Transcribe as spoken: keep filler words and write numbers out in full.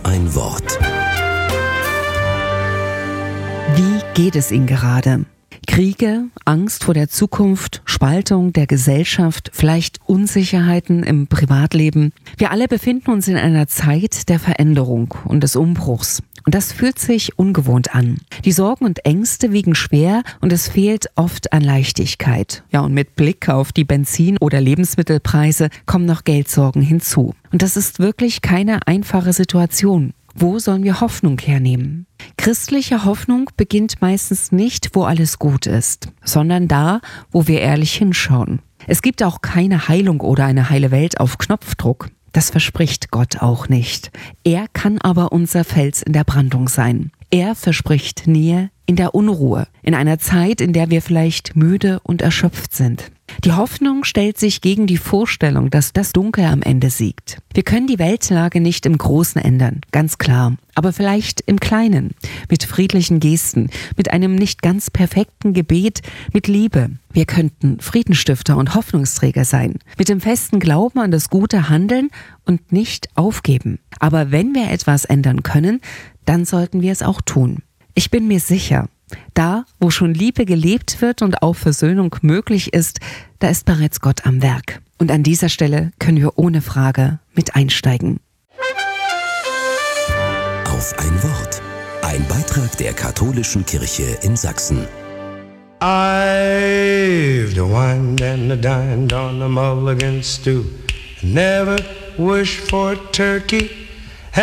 ein Wort. Wie geht es Ihnen gerade? Kriege, Angst vor der Zukunft, Spaltung der Gesellschaft, vielleicht Unsicherheiten im Privatleben. Wir alle befinden uns in einer Zeit der Veränderung und des Umbruchs. Und das fühlt sich ungewohnt an. Die Sorgen und Ängste wiegen schwer und es fehlt oft an Leichtigkeit. Ja, und mit Blick auf die Benzin- oder Lebensmittelpreise kommen noch Geldsorgen hinzu. Und das ist wirklich keine einfache Situation. Wo sollen wir Hoffnung hernehmen? Christliche Hoffnung beginnt meistens nicht, wo alles gut ist, sondern da, wo wir ehrlich hinschauen. Es gibt auch keine Heilung oder eine heile Welt auf Knopfdruck. Das verspricht Gott auch nicht. Er kann aber unser Fels in der Brandung sein. Er verspricht Nähe in der Unruhe, in einer Zeit, in der wir vielleicht müde und erschöpft sind. Die Hoffnung stellt sich gegen die Vorstellung, dass das Dunkel am Ende siegt. Wir können die Weltlage nicht im Großen ändern, ganz klar, aber vielleicht im Kleinen, mit friedlichen Gesten, mit einem nicht ganz perfekten Gebet, mit Liebe. Wir könnten Friedensstifter und Hoffnungsträger sein, mit dem festen Glauben an das gute Handeln und nicht aufgeben. Aber wenn wir etwas ändern können, dann sollten wir es auch tun. Ich bin mir sicher, da, wo schon Liebe gelebt wird und auch Versöhnung möglich ist, da ist bereits Gott am Werk. Und an dieser Stelle können wir ohne Frage mit einsteigen. Auf ein Wort. Ein Beitrag der Katholischen Kirche in Sachsen. I've wined and dined on a mulligan stew. Never wished for turkey